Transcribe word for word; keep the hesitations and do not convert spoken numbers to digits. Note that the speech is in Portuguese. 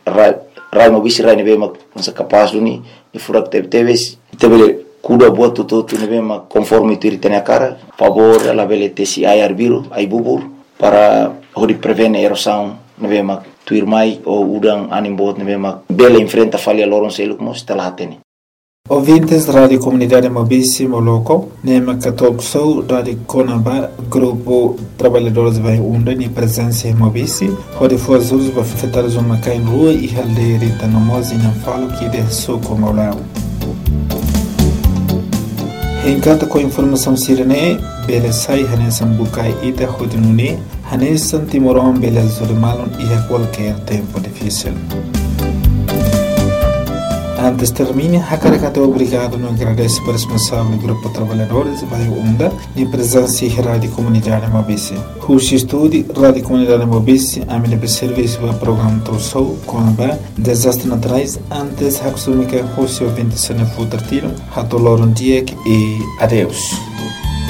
rai mabisi rai nebe mak masa kapas duni ni furak tebe tebes tebe kuda buat tutu tu nebe mak conforme tu ritanya cara favor la bele tesi air biru ai bubur para hodi prevene erosão nebe mak tuir mai ou udang animbot nebe mak bele enfrenta falha loron seluk mos talatene. Ouvintes da Rádio Comunidade Mobisi Moloko, Nema Katokso, Rádio Conaba, Grupo Trabalhadores Vai Unda, ni presença em Mobisi, onde foi os usos para afetar os homens em rua e haldeira da nomosa e não falo que de sou como lá. Encanta com informação sirene, bela sai hane sambukai ita hodinune, hane santimoron bela zulmalon e a qualquer tempo difícil. Antes termine, Hakarakato obrigado no agradece para o responsável do Grupo Trabalhadores Vai Unda e presença em Rádio Comunidade Mobisi. Rushi Estúdio, Rádio Comunidade Mobisi, a minha serviço para o programa Trousou, Conaba, desastre naturais, antes Haksumika, Rushi ouvinte se não for tiro, Hatoloron Diek e adeus.